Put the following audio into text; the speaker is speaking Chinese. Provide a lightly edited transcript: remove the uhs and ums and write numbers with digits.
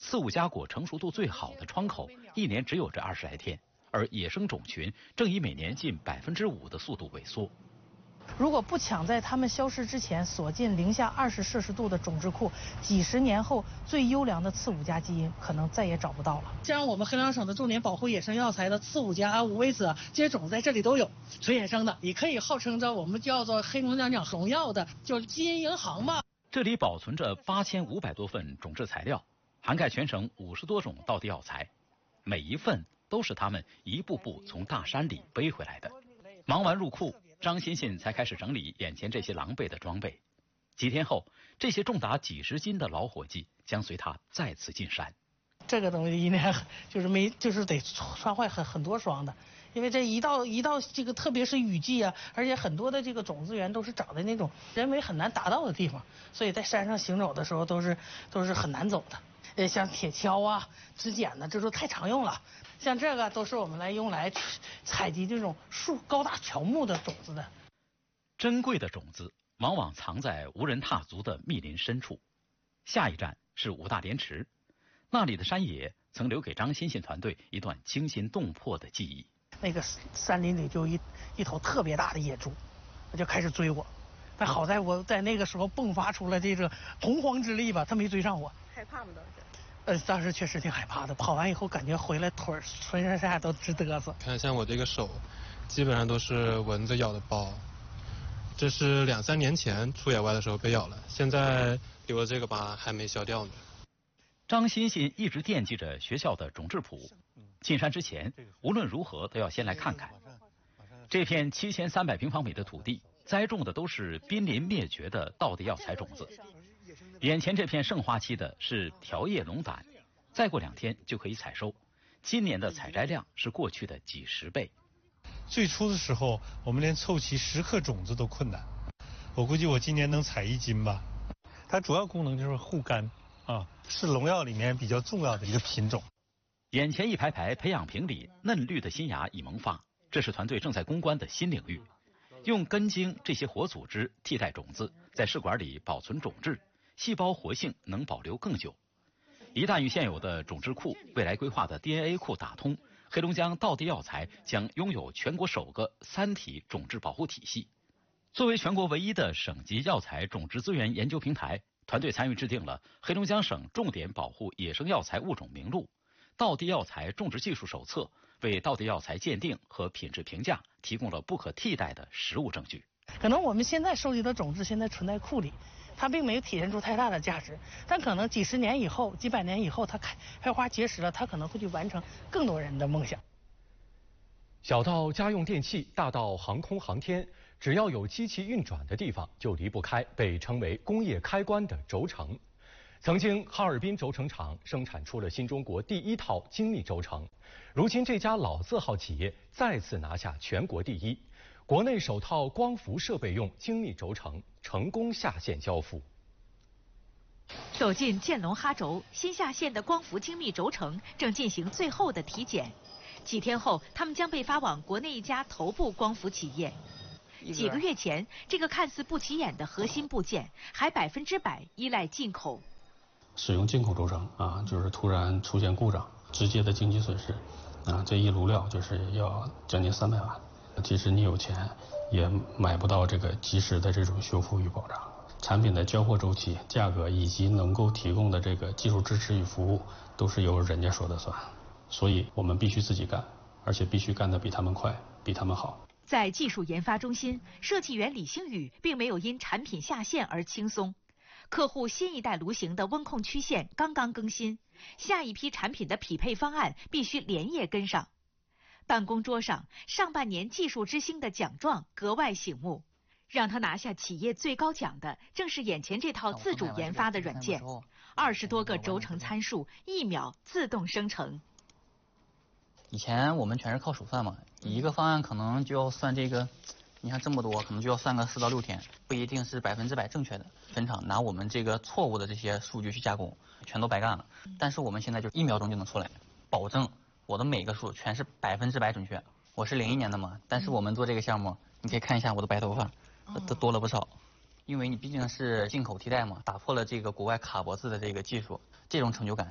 刺五加果成熟度最好的窗口一年只有这20来天，而野生种群正以每年近5%的速度萎缩。 如果不抢在它们消失之前锁进零下20摄氏度的种质库，几十年后最优良的刺五加基因可能再也找不到了。像我们黑龙江省的重点保护野生药材的刺五加、五味子这些种子在这里都有，纯野生的，也可以号称着我们叫做黑龙江讲荣耀的，就是基因银行吧。 这里保存着8500多份种质材料，涵盖全省50多种道地药材，每一份都是他们一步步从大山里背回来的。忙完入库，张欣欣才开始整理眼前这些狼狈的装备。几天后，这些重达几十斤的老伙计将随他再次进山。 这个东西一年就是得穿坏很多双的，因为这一到这个特别是雨季啊，而且很多的这个种子园都是长在那种人为很难达到的地方，所以在山上行走的时候都是很难走的。像铁锹啊、指剪呢，这都太常用了。像这个都是我们用来采集这种高大乔木的种子的。 珍贵的种子往往藏在无人踏足的密林深处。下一站是五大连池，那里的山野曾留给张欣欣团队一段惊心动魄的记忆。 那个山林里就一头特别大的野猪，它就开始追我。但好在我在那个时候迸发出了这个洪荒之力吧，它没追上我。 害怕吗？当时？ 当时确实挺害怕的。跑完以后感觉回来腿浑身上下都直嘚瑟。 看像我这个手，基本上都是蚊子咬的包。这是2、3年前出野外的时候被咬了，现在留了这个疤还没消掉呢。 张欣欣一直惦记着学校的种质谱，进山之前无论如何都要先来看看。这片7300平方米的土地栽种的都是濒临灭绝的道地药材种子。眼前这片盛花期的是条叶龙胆，再过2天就可以采收。今年的采摘量是过去的几10倍。 最初的时候，我们连凑齐10克种子都困难，我估计我今年能采1斤吧。它主要功能就是护肝啊，是农药里面比较重要的一个品种。 眼前一排排培养瓶里嫩绿的新芽已萌发，这是团队正在攻关的新领域。用根茎这些活组织替代种子，在试管里保存种质，细胞活性能保留更久。一旦与现有的种质库、未来规划的 DNA 库打通，黑龙江道地药材将拥有全国首个3体种质保护体系。作为全国唯一的省级药材种质资源研究平台，团队参与制定了黑龙江省重点保护野生药材物种名录、道地药材种植技术手册，为道地药材鉴定和品质评价提供了不可替代的实物证据。 可能我们现在收集的种子现在存在库里，它并没有体现出太大的价值，但可能几十年以后、几百年以后，它开花结实了，它可能会去完成更多人的梦想。 小到家用电器，大到航空航天，只要有机器运转的地方，就离不开被称为工业开关的轴承。曾经，哈尔滨轴承厂生产出了新中国第1套精密轴承，如今这家老字号企业再次拿下全国第1，国内首套光伏设备用精密轴承成功下线交付。 走进建龙哈轴，新下线的光伏精密轴承正进行最后的体检。几天后，他们将被发往国内一家头部光伏企业。几个月前，这个看似不起眼的核心部件，还100%依赖进口。 使用进口轴承啊，就是突然出现故障，直接的经济损失啊，这一炉料就是要将近300万。即使你有钱，也买不到这个及时的这种修复与保障。产品的交货周期、价格以及能够提供的这个技术支持与服务，都是由人家说的算。所以我们必须自己干，而且必须干得比他们快，比他们好。 在技术研发中心，设计员李星宇并没有因产品下线而轻松。客户新一代炉型的温控曲线刚刚更新，下一批产品的匹配方案必须连夜跟上。办公桌上，上半年技术之星的奖状格外醒目。让他拿下企业最高奖的，正是眼前这套自主研发的软件，20多个轴承参数，1秒自动生成。 以前我们全是靠手算嘛，一个方案可能就要算这个，你看这么多，可能就要算个4到6天，不一定是100%正确的。分厂拿我们这个错误的这些数据去加工，全都白干了。但是我们现在就1秒钟就能出来，保证我的每个数全是100%准确。我是01年的嘛，但是我们做这个项目，你可以看一下我的白头发，都多了不少。因为你毕竟是进口替代嘛，打破了这个国外卡脖子的这个技术，这种成就感